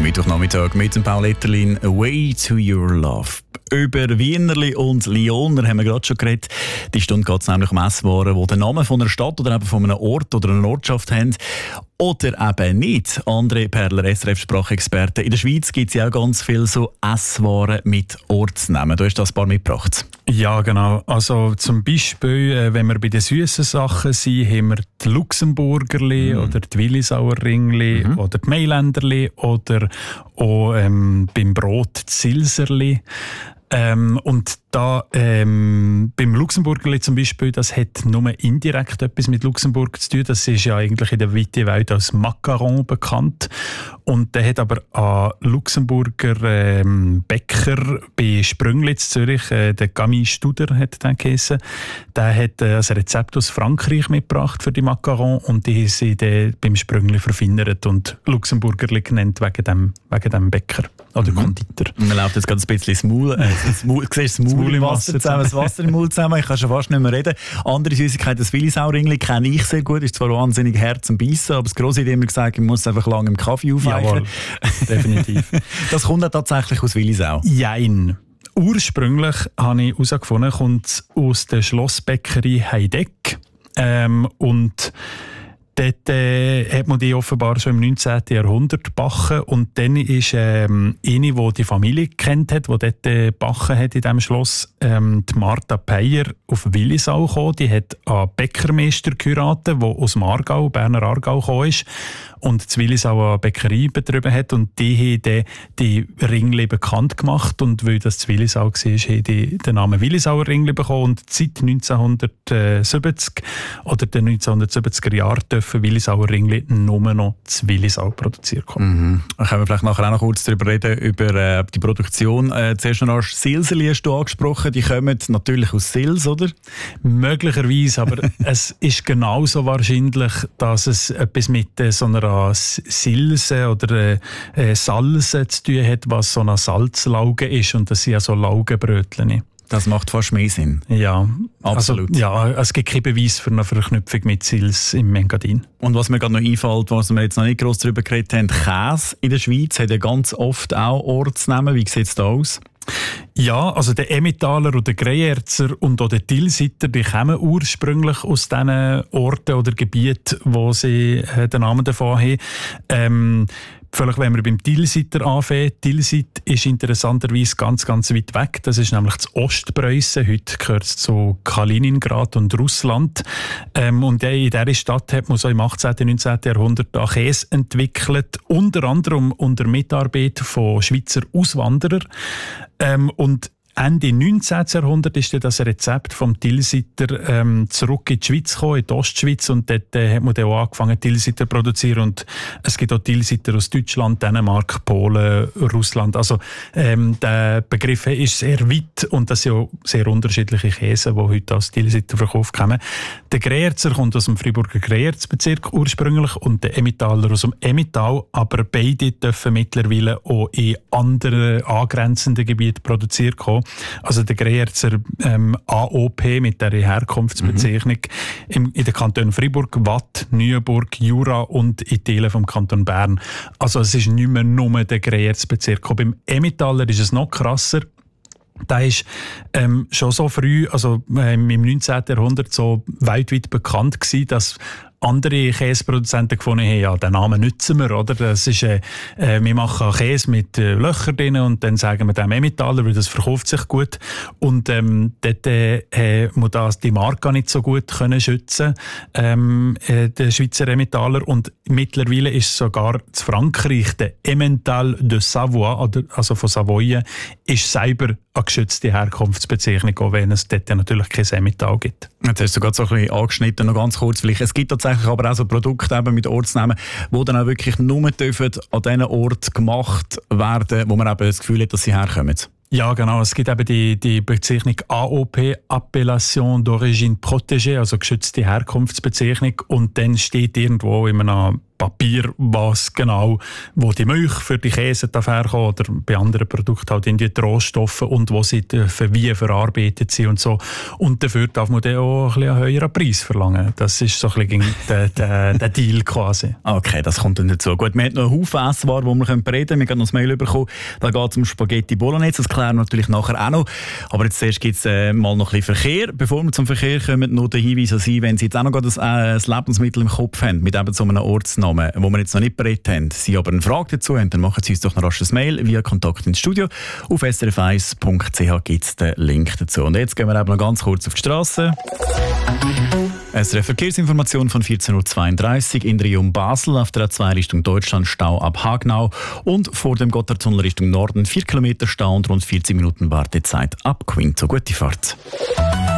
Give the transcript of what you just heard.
Mittwochnachmittag mit dem Paul Etterlin, «Way to Your Love». Über Wienerli und Lyoner haben wir gerade schon geredet. Die Stunde geht es nämlich um Esswaren, die den Namen von einer Stadt oder eben von einem Ort oder einer Ortschaft haben. Oder eben nicht. André Perler, SRF-Sprachexperte. In der Schweiz gibt es ja auch ganz viele so Esswaren mit Ortsnamen. Du hast das ein paar mitgebracht. Ja, genau. Also zum Beispiel, wenn wir bei den süßen Sachen sind, haben wir die Luxemburgerli oder die Willisauer-Ringli oder die Mailänderli oder auch beim Brot die Silserli. Und da beim Luxemburgerli zum Beispiel, das hat nur indirekt etwas mit Luxemburg zu tun. Das ist ja eigentlich in der weiten Welt als Macaron bekannt. Und der hat aber einen Luxemburger Bäcker bei Sprünglitz, Zürich, der Camille Studer hat den geheissen. Der hat ein Rezept aus Frankreich mitgebracht für die Macaron und die haben sie dann beim Sprüngli verfeinert und Luxemburgerli genannt wegen dem Bäcker oder Konditor. Man läuft jetzt gerade ein bisschen ins Maul. Du siehst das Maul im Wasser zusammen, das Wasser im Maul zusammen. Ich kann schon fast nicht mehr reden. Andere Süßigkeit, das Willisauer-Ringli kenne ich sehr gut. Ist zwar wahnsinnig hart zum Beißen, aber das Grosse hat immer gesagt, man muss einfach lange im Kaffee aufweichen. Jawohl, definitiv. Das kommt ja tatsächlich aus Willisau? Jein. Ursprünglich habe ich herausgefunden, kommt es aus der Schlossbäckerei Heideck. Und dort hat man die offenbar schon im 19. Jahrhundert gebacken. Und dann ist eine, die die Familie kennt hat, die dort gebacken hat in diesem Schloss, die Martha Peyer auf Willisau gekommen. Die hat einen Bäckermeister geheiratet, der aus dem Aargau, Berner Aargau gekommen ist und in Willisau eine Bäckerei betrieben hat. Und die haben dann die Ringli bekannt gemacht. Und weil das in Willisau war, haben die den Namen Willisauer Ringli bekommen. Und seit 1970 oder den 1970er Jahren dürfen Willisauer Ringli nur noch zu Willisau produziert kommen. Da können wir vielleicht nachher auch noch kurz darüber reden, über die Produktion. Zuerst noch Silserli hast du angesprochen. Die kommen natürlich aus Sils, oder? Möglicherweise, aber es ist genauso wahrscheinlich, dass es etwas mit so einer Silse oder Salse zu tun hat, was so eine Salzlauge ist. Und das sind ja so Laugenbrötchen. Das macht fast mehr Sinn. Ja, absolut. Also, ja, es gibt keinen Beweis für eine Verknüpfung mit Sils im Engadin. Und was mir gerade noch einfällt, was wir jetzt noch nicht gross darüber geredet haben, Käse in der Schweiz hat ja ganz oft auch Ortsnamen. Wie sieht es da aus? Ja, also der Emmentaler und der Greyerzer und auch der Tilsiter, die kommen ursprünglich aus diesen Orten oder Gebieten, wo sie den Namen davon haben. Vielleicht, wenn wir beim Tilsiter anfangen. Tilsit ist interessanterweise ganz, ganz weit weg. Das ist nämlich das Ostpreußen. Heute gehört es zu Kaliningrad und Russland. Und in dieser Stadt hat man so im 18. und 19. Jahrhundert Käse entwickelt. Unter anderem unter Mitarbeit von Schweizer Auswanderern. Und Ende 19. Jahrhundert ist dann das Rezept vom Tilsiter zurück in die Schweiz gekommen, in die Ostschweiz. Und dort hat man dann auch angefangen, Tilsiter zu produzieren. Und es gibt auch Tilsiter aus Deutschland, Dänemark, Polen, Russland. Also der Begriff ist sehr weit und das sind auch sehr unterschiedliche Käse, die heute als Tilsiter verkauft kommen. Der Greyerzer kommt aus dem Freiburger Greyerz-Bezirk ursprünglich und der Emmentaler aus dem Emmental. Aber beide dürfen mittlerweile auch in anderen angrenzenden Gebieten produziert kommen. Also der Greyerzer AOP mit der Herkunftsbezeichnung in den Kantonen Freiburg, Waadt, Neuenburg, Jura und in Teilen vom Kanton Bern. Also es ist nicht mehr nur der Greyerz-Bezirk. Beim Emmentaler ist es noch krasser. Der ist schon so früh, also im 19. Jahrhundert so weltweit bekannt gewesen, dass andere Käseproduzenten gefunden haben, ja, den Namen nutzen wir, oder? Das ist, wir machen Käse mit Löchern drin und dann sagen wir dem Emmentaler, weil das verkauft sich gut. Und dort muss die Marke nicht so gut können schützen, der Schweizer Emmentaler. Und mittlerweile ist sogar in Frankreich der Emmental de Savoie, also von Savoyen, ist selber eine geschützte Herkunftsbezeichnung, auch wenn es dort natürlich kein Emmental gibt. Jetzt hast du gerade so ein bisschen angeschnitten, noch ganz kurz vielleicht. Es gibt tatsächlich aber auch so Produkte eben mit Ortsnamen, die dann auch wirklich nur dürfen an diesen Ort gemacht werden, wo man eben das Gefühl hat, dass sie herkommen. Ja, genau. Es gibt eben die Bezeichnung AOP, Appellation d'origine protégée, also geschützte Herkunftsbezeichnung. Und dann steht irgendwo in einem Papier, was genau, wo die Milch für die Käse herkommt oder bei anderen Produkten halt in die Rohstoffe und wo sie dürfen, wie verarbeitet sind und so. Und dafür darf man dann auch ein bisschen einen höheren Preis verlangen. Das ist so ein bisschen der Deal quasi. Okay, das kommt dann dazu. Gut, wir haben noch einen Haufen Esswaren, wo wir reden können. Wir haben noch ein Mail bekommen. Da geht es um Spaghetti Bolognese. Das klären wir natürlich nachher auch noch. Aber jetzt zuerst gibt es mal noch ein bisschen Verkehr. Bevor wir zum Verkehr kommen, noch der Hinweis an Sie, wenn Sie jetzt auch noch das Lebensmittel im Kopf haben, mit eben so einem Ortsnamen, wo wir jetzt noch nicht bereit haben, Sie aber eine Frage dazu haben, dann machen Sie uns doch noch rasch ein Mail via Kontakt ins Studio. Auf srf1.ch gibt es den Link dazu. Und jetzt gehen wir eben noch ganz kurz auf die Straße. SRF Verkehrsinformation von 14.32 Uhr in Region Basel auf der A2 Richtung Deutschland Stau ab Hagnau und vor dem Gotthardtunnel Richtung Norden 4 Kilometer Stau und rund 40 Minuten Wartezeit ab Quinto. Gute Fahrt.